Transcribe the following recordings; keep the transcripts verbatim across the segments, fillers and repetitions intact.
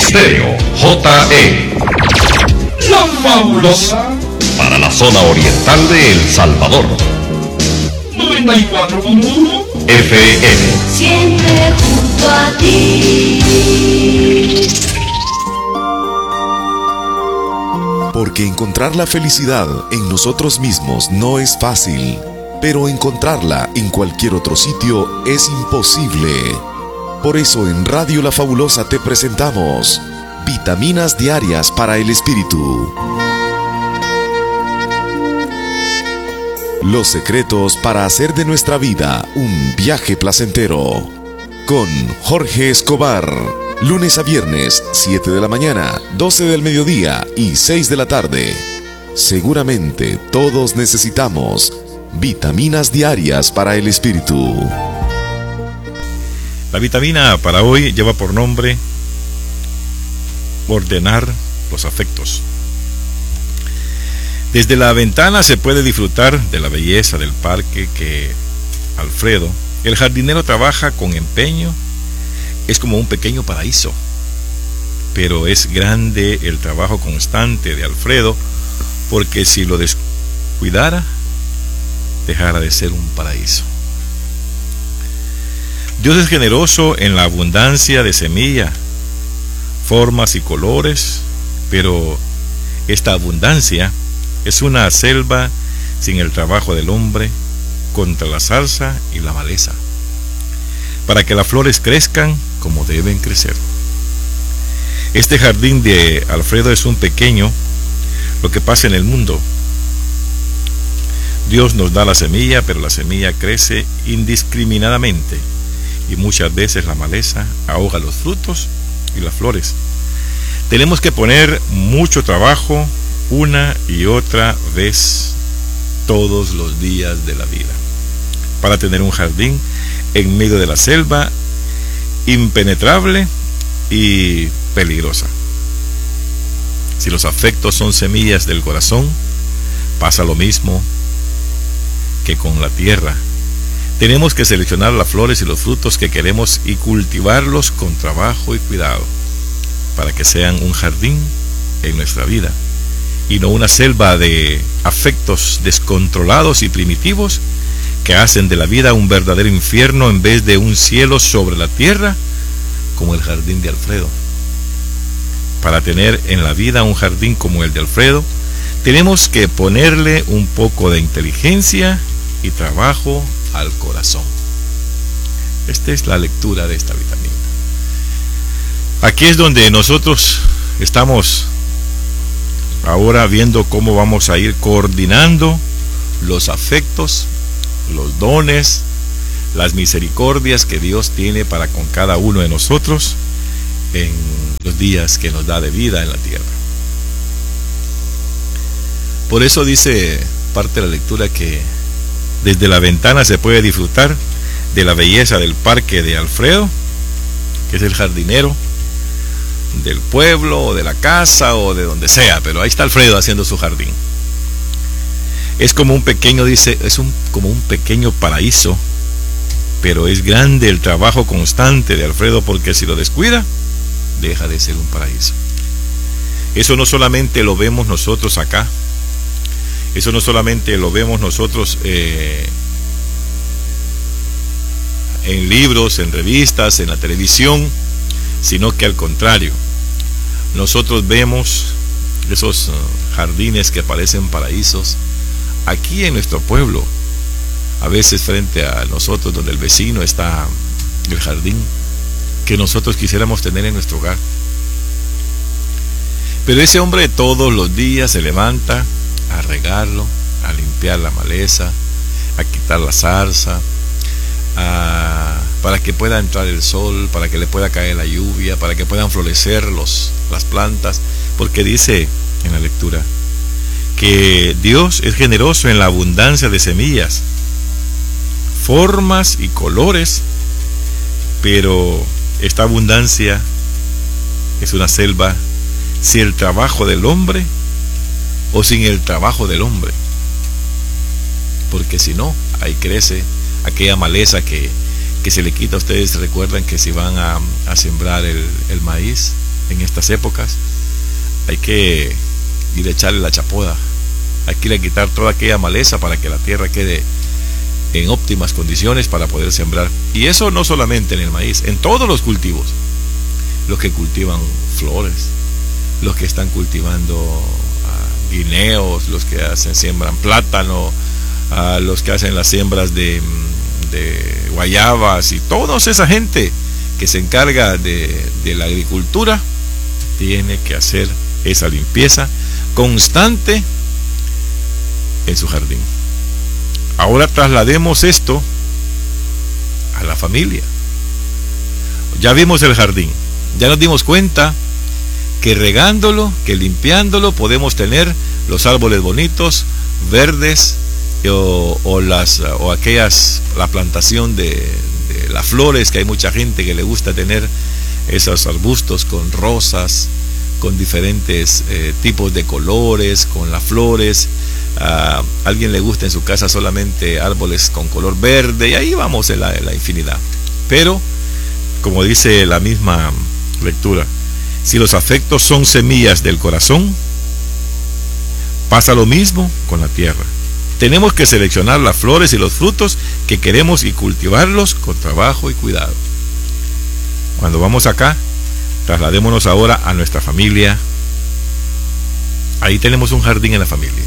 Estéreo J E. La fabulosa para la zona oriental de El Salvador. noventa y cuatro punto uno F M. Siempre junto a ti. Porque encontrar la felicidad en nosotros mismos no es fácil, pero encontrarla en cualquier otro sitio es imposible. Por eso en Radio La Fabulosa te presentamos Vitaminas Diarias para el Espíritu. Los secretos para hacer de nuestra vida un viaje placentero. Con Jorge Escobar. Lunes a viernes, siete de la mañana, doce del mediodía y seis de la tarde. Seguramente todos necesitamos vitaminas diarias para el espíritu. La vitamina para hoy lleva por nombre ordenar los afectos. Desde la ventana se puede disfrutar de la belleza del parque que Alfredo, el jardinero, trabaja con empeño. Es como un pequeño paraíso, pero es grande el trabajo constante de Alfredo, porque si lo descuidara, dejara de ser un paraíso. Dios es generoso en la abundancia de semilla, formas y colores, pero esta abundancia es una selva sin el trabajo del hombre contra la zarza y la maleza, para que las flores crezcan como deben crecer. Este jardín de Alfredo es un pequeño lo que pasa en el mundo. Dios nos da la semilla, pero la semilla crece indiscriminadamente y muchas veces la maleza ahoga los frutos y las flores. Tenemos que poner mucho trabajo una y otra vez todos los días de la vida para tener un jardín en medio de la selva impenetrable y peligrosa. Si los afectos son semillas del corazón, pasa lo mismo que con la tierra. Tenemos que seleccionar las flores y los frutos que queremos y cultivarlos con trabajo y cuidado para que sean un jardín en nuestra vida y no una selva de afectos descontrolados y primitivos que hacen de la vida un verdadero infierno en vez de un cielo sobre la tierra, como el jardín de Alfredo. Para tener en la vida un jardín como el de Alfredo, tenemos que ponerle un poco de inteligencia y trabajo al corazón. Esta es la lectura de esta vitamina. Aquí es donde nosotros estamos ahora viendo cómo vamos a ir coordinando los afectos, los dones, las misericordias que Dios tiene para con cada uno de nosotros en los días que nos da de vida en la tierra. Por eso dice parte de la lectura que desde la ventana se puede disfrutar de la belleza del parque de Alfredo, que es el jardinero del pueblo o de la casa o de donde sea, pero ahí está Alfredo haciendo su jardín. Es como un pequeño, dice, es un, como un pequeño paraíso, pero es grande el trabajo constante de Alfredo, porque si lo descuida, deja de ser un paraíso. Eso no solamente lo vemos nosotros acá, eso no solamente lo vemos nosotros eh, en libros, en revistas, en la televisión, sino que al contrario, nosotros vemos esos uh, jardines que parecen paraísos aquí en nuestro pueblo, a veces frente a nosotros, donde el vecino está el jardín que nosotros quisiéramos tener en nuestro hogar. Pero ese hombre todos los días se levanta a regarlo, a limpiar la maleza, a quitar la zarza, a, para que pueda entrar el sol, para que le pueda caer la lluvia, para que puedan florecer los, las plantas, porque dice en la lectura que Dios es generoso en la abundancia de semillas, formas y colores, pero esta abundancia es una selva sin el trabajo del hombre o sin el trabajo del hombre, porque si no, ahí crece aquella maleza que, que se le quita. Ustedes recuerdan que si van a, a sembrar el, el maíz, en estas épocas, hay que ir a echarle la chapoda, hay que ir a quitar toda aquella maleza para que la tierra quede en óptimas condiciones para poder sembrar. Y eso no solamente en el maíz, en todos los cultivos. Los que cultivan flores, los que están cultivando uh, guineos, los que hacen siembran plátano, uh, los que hacen las siembras de, de guayabas, y toda esa gente que se encarga de, de la agricultura tiene que hacer esa limpieza constante en su jardín. Ahora traslademos esto a la familia. Ya vimos el jardín, ya nos dimos cuenta que regándolo, que limpiándolo, podemos tener los árboles bonitos, verdes, o, o las o aquellas, la plantación de, de las flores, que hay mucha gente que le gusta tener esos arbustos con rosas, con diferentes eh, tipos de colores, con las flores. A alguien le gusta en su casa solamente árboles con color verde, y ahí vamos en la, en la infinidad. Pero, como dice la misma lectura, si los afectos son semillas del corazón, pasa lo mismo con la tierra. Tenemos que seleccionar las flores y los frutos que queremos y cultivarlos con trabajo y cuidado. Cuando vamos acá, trasladémonos ahora a nuestra familia. Ahí tenemos un jardín en la familia.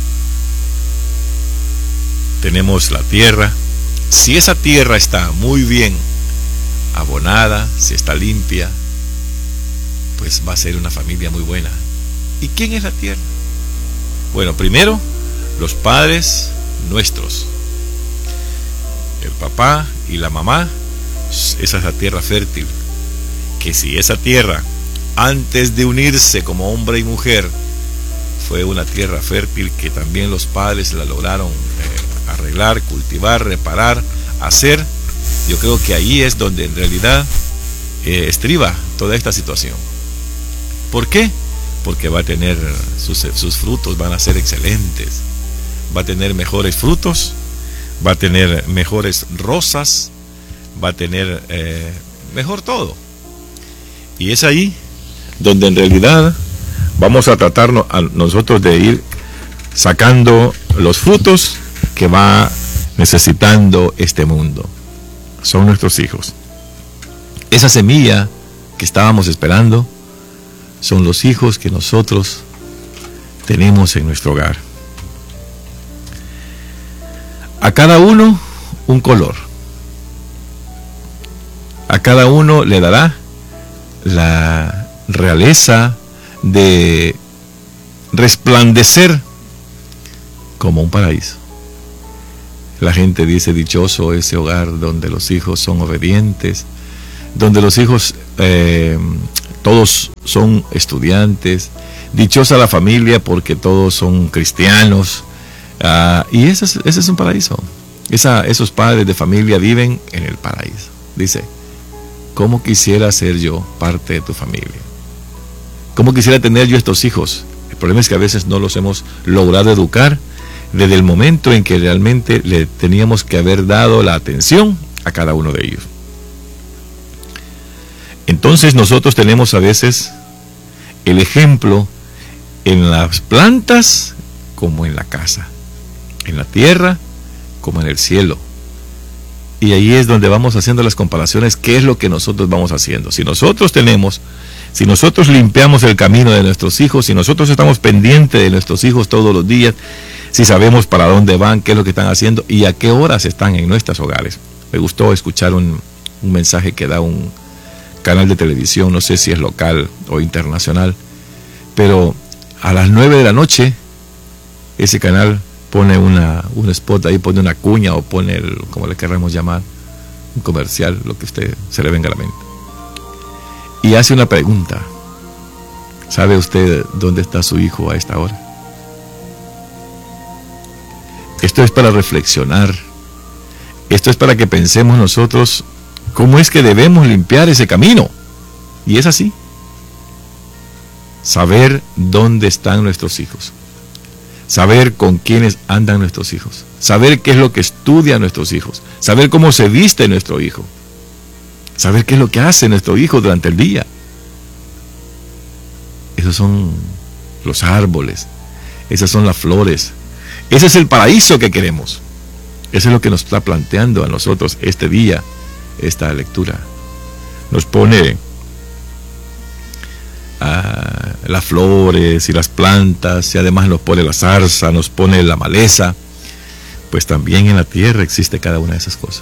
Tenemos la tierra. Si esa tierra está muy bien abonada, si está limpia, pues va a ser una familia muy buena. ¿Y quién es la tierra? Bueno, primero, los padres nuestros, el papá y la mamá. Esa es la tierra fértil, que si esa tierra, antes de unirse como hombre y mujer, fue una tierra fértil, que también los padres la lograron eh, arreglar, cultivar, reparar, hacer, yo creo que ahí es donde en realidad eh, estriba toda esta situación. ¿Por qué? Porque va a tener sus, sus frutos van a ser excelentes, va a tener mejores frutos, va a tener mejores rosas, va a tener eh, mejor todo. Y es ahí donde en realidad vamos a tratarnos a nosotros de ir sacando los frutos que va necesitando este mundo. Son nuestros hijos. Esa semilla que estábamos esperando son los hijos que nosotros tenemos en nuestro hogar. A cada uno un color. A cada uno le dará la realeza de resplandecer como un paraíso. La gente dice: dichoso ese hogar donde los hijos son obedientes, donde los hijos eh, todos son estudiantes, dichosa la familia porque todos son cristianos. Uh, y ese es, ese es un paraíso. Esa, esos padres de familia viven en el paraíso. Dice: ¿cómo quisiera ser yo parte de tu familia? ¿Cómo quisiera tener yo estos hijos? El problema es que a veces no los hemos logrado educar desde el momento en que realmente le teníamos que haber dado la atención a cada uno de ellos. Entonces nosotros tenemos a veces el ejemplo en las plantas como en la casa, en la tierra como en el cielo. Y ahí es donde vamos haciendo las comparaciones, qué es lo que nosotros vamos haciendo. Si nosotros tenemos, si nosotros limpiamos el camino de nuestros hijos, si nosotros estamos pendientes de nuestros hijos todos los días, si sabemos para dónde van, qué es lo que están haciendo y a qué horas están en nuestros hogares. Me gustó escuchar un, un mensaje que da un canal de televisión, no sé si es local o internacional, pero a las nueve de la noche ese canal pone una, un spot ahí, pone una cuña o pone, el, como le querramos llamar, un comercial, lo que usted se le venga a la mente. Y hace una pregunta: ¿sabe usted dónde está su hijo a esta hora? Esto es para reflexionar. Esto es para que pensemos nosotros cómo es que debemos limpiar ese camino. Y es así. Saber dónde están nuestros hijos. Saber con quiénes andan nuestros hijos. Saber qué es lo que estudian nuestros hijos. Saber cómo se viste nuestro hijo. Saber qué es lo que hace nuestro hijo durante el día. esos son los árboles, esas son las flores, ese es el paraíso que queremos. Eso es lo que nos está planteando a nosotros este día, esta lectura. Nos pone a las flores y las plantas, y además nos pone la zarza, nos pone la maleza. Pues también en la tierra existe cada una de esas cosas.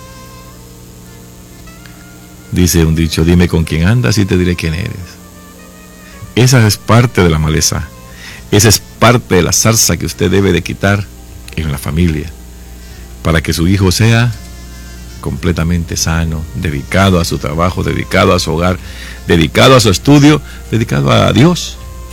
Dice un dicho: dime con quién andas y te diré quién eres. Esa es parte de la maleza, esa es parte de la zarza que usted debe de quitar en la familia, para que su hijo sea completamente sano, dedicado a su trabajo, dedicado a su hogar, dedicado a su estudio, dedicado a Dios.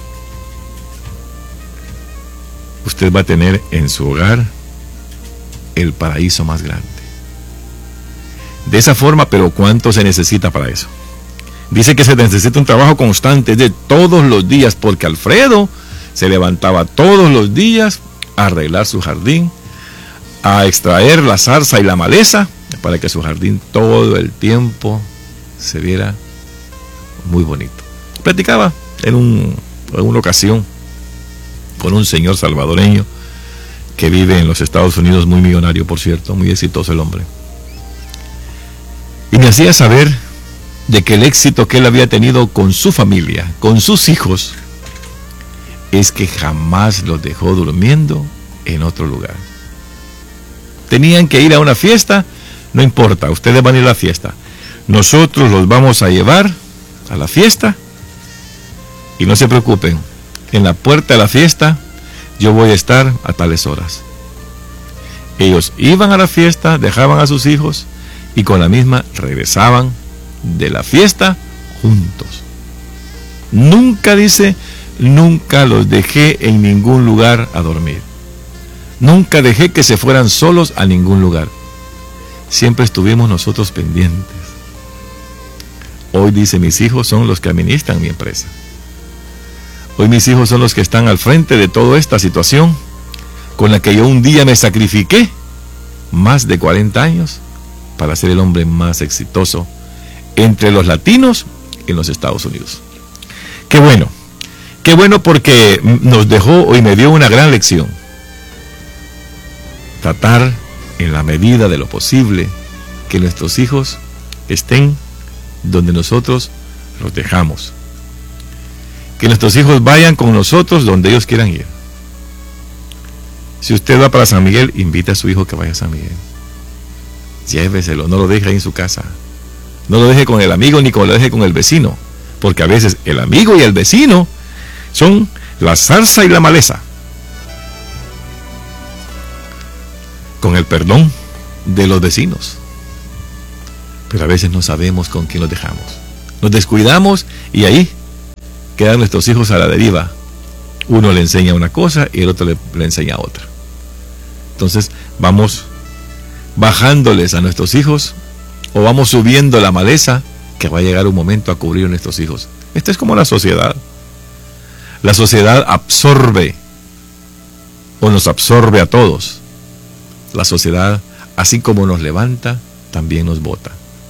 Usted va a tener en su hogar el paraíso más grande. De esa forma, pero ¿cuánto se necesita para eso? Dice que se necesita un trabajo constante de todos los días, porque Alfredo se levantaba todos los días a arreglar su jardín, a extraer la zarza y la maleza, para que su jardín todo el tiempo se viera muy bonito. Platicaba en, un, en una ocasión con un señor salvadoreño que vive en los Estados Unidos, muy millonario, por cierto, muy exitoso el hombre. Y me hacía saber de que el éxito que él había tenido con su familia, con sus hijos, es que jamás los dejó durmiendo en otro lugar. Tenían que ir a una fiesta, no importa, ustedes van a ir a la fiesta. Nosotros los vamos a llevar a la fiesta y no se preocupen, en la puerta de la fiesta yo voy a estar a tales horas. Ellos iban a la fiesta, dejaban a sus hijos y con la misma regresaban de la fiesta juntos. Nunca, dice, nunca los dejé en ningún lugar a dormir. Nunca dejé que se fueran solos a ningún lugar. Siempre estuvimos nosotros pendientes. Hoy, dice, mis hijos son los que administran mi empresa. Hoy mis hijos son los que están al frente de toda esta situación con la que yo un día me sacrifiqué más de cuarenta años para ser el hombre más exitoso entre los latinos en los Estados Unidos. Qué bueno, qué bueno, porque nos dejó y me dio una gran lección. Tratar en la medida de lo posible que nuestros hijos estén donde nosotros los dejamos. Que nuestros hijos vayan con nosotros donde ellos quieran ir. Si usted va para San Miguel, invite a su hijo que vaya a San Miguel. Lléveselo, no lo deje ahí en su casa. No lo deje con el amigo ni con, lo deje con el vecino. Porque a veces el amigo y el vecino son la zarza y la maleza. Con el perdón de los vecinos. Pero a veces no sabemos con quién los dejamos. Nos descuidamos y ahí quedan nuestros hijos a la deriva. Uno le enseña una cosa y el otro le, le enseña otra. Entonces vamos bajándoles a nuestros hijos o vamos subiendo la maleza que va a llegar un momento a cubrir a nuestros hijos. Esto es como la sociedad. La sociedad absorbe o nos absorbe a todos. La sociedad, así como nos levanta, también nos bota.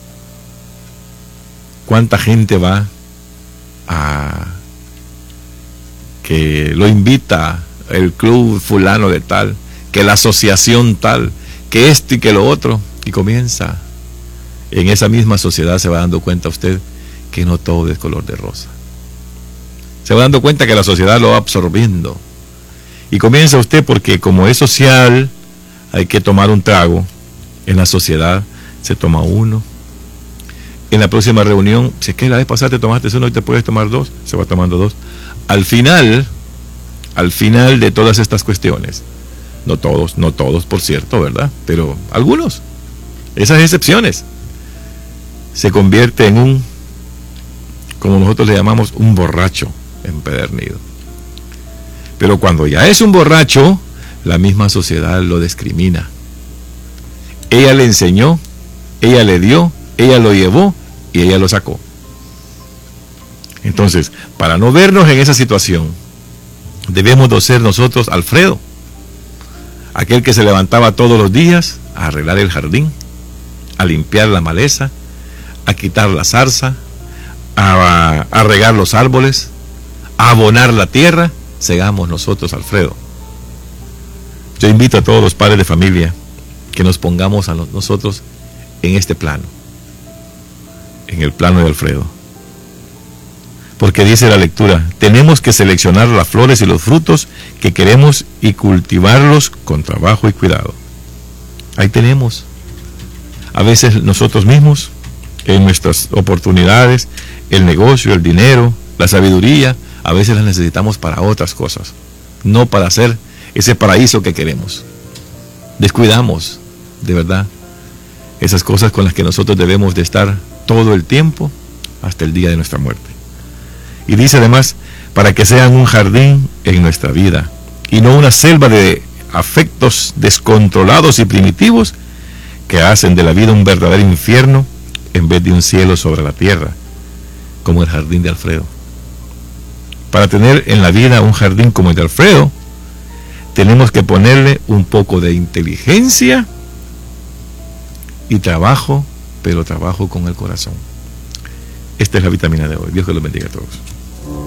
¿Cuánta gente va a que lo invita el club fulano de tal, que la asociación tal, que esto y que lo otro, y comienza en esa misma sociedad? Se va dando cuenta usted que no todo es color de rosa. Se va dando cuenta que la sociedad lo va absorbiendo y comienza usted, porque como es social, hay que tomar un trago. En la sociedad se toma uno. En la próxima reunión, si es que la vez pasada te tomaste uno y te puedes tomar dos, se va tomando dos. Al final, al final de todas estas cuestiones, no todos, no todos, por cierto, ¿verdad? Pero algunos, esas excepciones, se convierte en un, como nosotros le llamamos, un borracho empedernido. Pero cuando ya es un borracho, la misma sociedad lo discrimina. Ella le enseñó, ella le dio, ella lo llevó y ella lo sacó. Entonces, para no vernos en esa situación, debemos de ser nosotros Alfredo, aquel que se levantaba todos los días a arreglar el jardín, a limpiar la maleza, a quitar la zarza, a, a regar los árboles, abonar la tierra, seamos nosotros, Alfredo. Yo invito a todos los padres de familia que nos pongamos a nosotros en este plano, en el plano de Alfredo. Porque dice la lectura, tenemos que seleccionar las flores y los frutos que queremos y cultivarlos con trabajo y cuidado. Ahí tenemos. A veces nosotros mismos, en nuestras oportunidades, el negocio, el dinero, la sabiduría, a veces las necesitamos para otras cosas, no para hacer ese paraíso que queremos. Descuidamos, de verdad, esas cosas con las que nosotros debemos de estar todo el tiempo hasta el día de nuestra muerte. Y dice además, para que sean un jardín en nuestra vida y no una selva de afectos descontrolados y primitivos que hacen de la vida un verdadero infierno en vez de un cielo sobre la tierra, como el jardín de Alfredo. Para tener en la vida un jardín como el de Alfredo, tenemos que ponerle un poco de inteligencia y trabajo, pero trabajo con el corazón. Esta es la vitamina de hoy. Dios que los bendiga a todos.